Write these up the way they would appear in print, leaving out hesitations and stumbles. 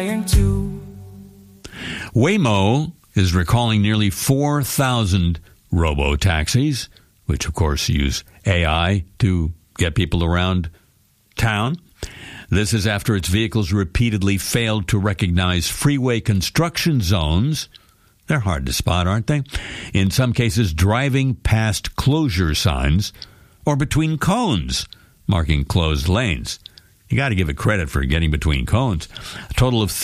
Waymo is recalling nearly 4,000 robo-taxis, which of course use AI to get people around town. This is after its vehicles repeatedly failed to recognize freeway construction zones. They're hard to spot, aren't they? In some cases, driving past closure signs or between cones, marking closed lanes. You got to give it credit for getting between cones. A total of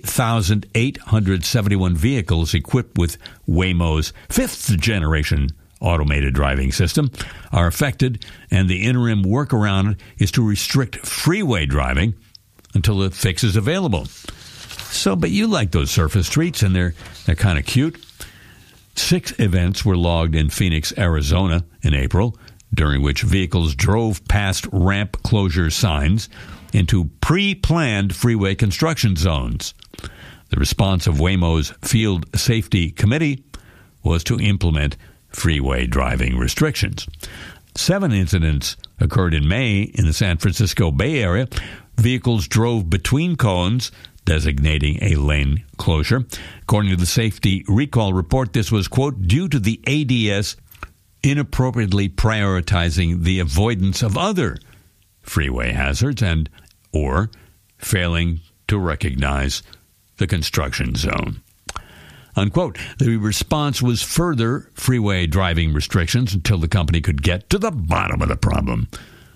3,871 vehicles equipped with Waymo's fifth-generation automated driving system are affected, and the interim workaround is to restrict freeway driving until the fix is available. So, but you like those surface streets, and they're kind of cute. 6 events were logged in Phoenix, Arizona in April, during which vehicles drove past ramp closure signs into pre-planned freeway construction zones. The response of Waymo's Field Safety Committee was to implement freeway driving restrictions. 7 incidents occurred in May in the San Francisco Bay Area. Vehicles drove between cones, designating a lane closure. According to the Safety Recall Report, this was, quote, due to the ADS inappropriately prioritizing the avoidance of other freeway hazards and or failing to recognize the construction zone. Unquote. The response was further freeway driving restrictions until the company could get to the bottom of the problem.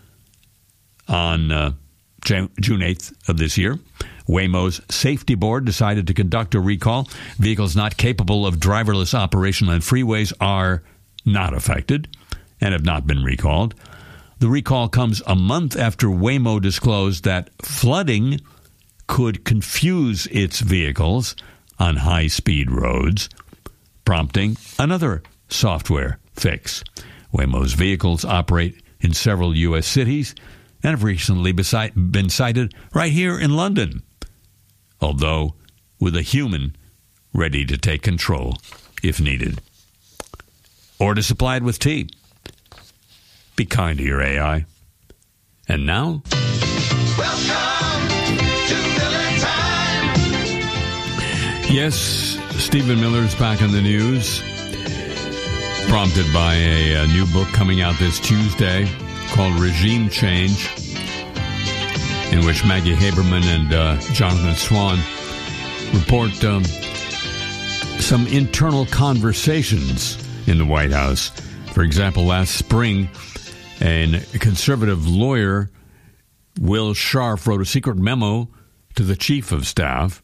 On June 8th of this year, Waymo's safety board decided to conduct a recall. Vehicles not capable of driverless operation on freeways are not affected and have not been recalled. The recall comes a month after Waymo disclosed that flooding could confuse its vehicles on high-speed roads, prompting another software fix. Waymo's vehicles operate in several U.S. cities and have recently been sighted right here in London, although with a human ready to take control if needed. Or to supply it with tea. Be kind to your AI. And now, welcome to Miller Time. Yes, Stephen Miller's back in the news, prompted by a new book coming out this Tuesday called Regime Change, in which Maggie Haberman and Jonathan Swan report some internal conversations in the White House. For example, last spring, a conservative lawyer, Will Scharf, wrote a secret memo to the chief of staff,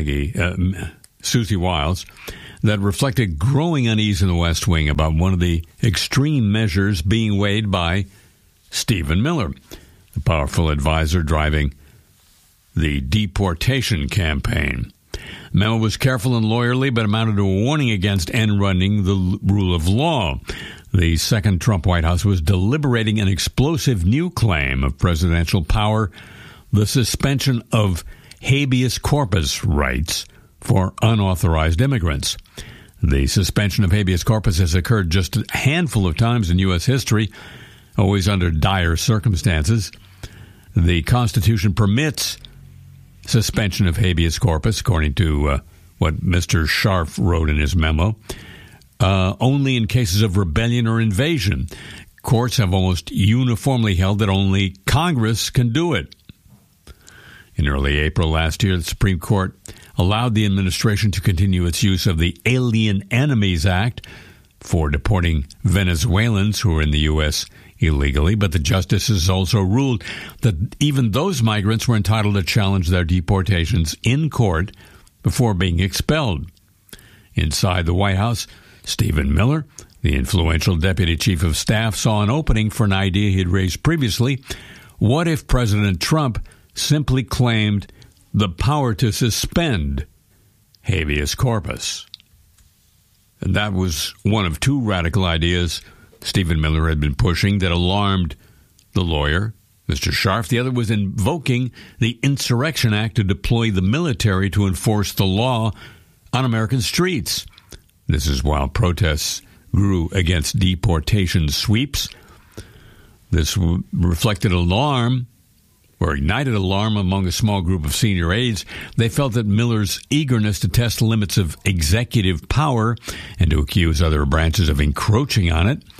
Susie Wiles, that reflected growing unease in the West Wing about one of the extreme measures being weighed by Stephen Miller, the powerful advisor driving the deportation campaign. The memo was careful and lawyerly, but amounted to a warning against end-running the rule of law. The second Trump White House was deliberating an explosive new claim of presidential power, the suspension of habeas corpus rights for unauthorized immigrants. The suspension of habeas corpus has occurred just a handful of times in U.S. history, always under dire circumstances. The Constitution permits suspension of habeas corpus, according to what Mr. Scharf wrote in his memo, only in cases of rebellion or invasion. Courts have almost uniformly held that only Congress can do it. In early April last year, the Supreme Court allowed the administration to continue its use of the Alien Enemies Act for deporting Venezuelans who are in the U.S. illegally, but the justices also ruled that even those migrants were entitled to challenge their deportations in court before being expelled. Inside the White House, Stephen Miller, the influential deputy chief of staff, saw an opening for an idea he had raised previously. What if President Trump simply claimed the power to suspend habeas corpus? And that was one of 2 radical ideas Stephen Miller had been pushing that alarmed the lawyer, Mr. Scharf. The other was invoking the Insurrection Act to deploy the military to enforce the law on American streets. This is while protests grew against deportation sweeps. This reflected alarm were ignited alarm among a small group of senior aides. They felt that Miller's eagerness to test the limits of executive power and to accuse other branches of encroaching on it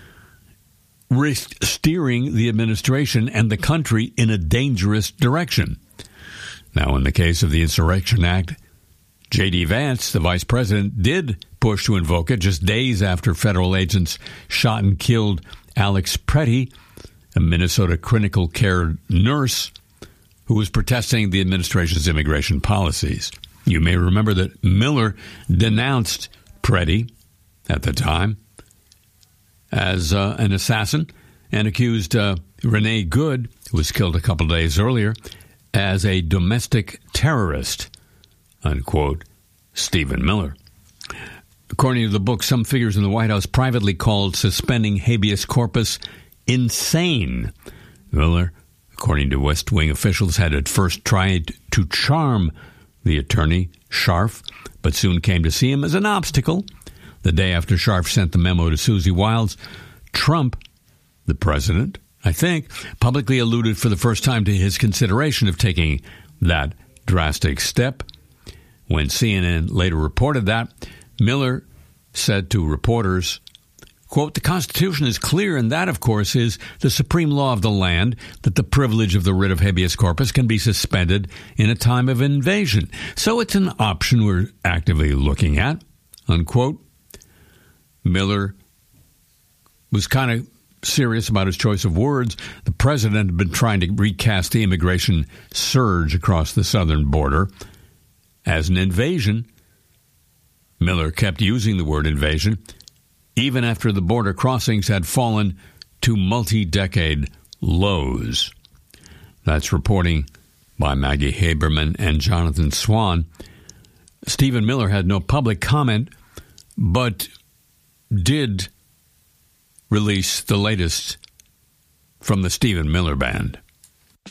risked steering the administration and the country in a dangerous direction. Now, in the case of the Insurrection Act, J.D. Vance, the vice president, did push to invoke it just days after federal agents shot and killed Alex Pretty, a Minnesota critical care nurse who was protesting the administration's immigration policies. You may remember that Miller denounced Pretty at the time as an assassin and accused Renee Good, who was killed a couple days earlier, as a domestic terrorist, unquote, Stephen Miller. According to the book, some figures in the White House privately called suspending habeas corpus insane. Miller, according to West Wing officials, had at first tried to charm the attorney, Scharf, but soon came to see him as an obstacle. The day after Scharf sent the memo to Susie Wiles, Trump, the president, I think, publicly alluded for the first time to his consideration of taking that drastic step. When CNN later reported that, Miller said to reporters, quote, "The Constitution is clear, and that, of course, is the supreme law of the land, that the privilege of the writ of habeas corpus can be suspended in a time of invasion. So it's an option we're actively looking at," unquote. Miller was kind of serious about his choice of words. The president had been trying to recast the immigration surge across the southern border as an invasion. Miller kept using the word invasion even after the border crossings had fallen to multi-decade lows. That's reporting by Maggie Haberman and Jonathan Swan. Stephen Miller had no public comment, but did release the latest from the Stephen Miller Band.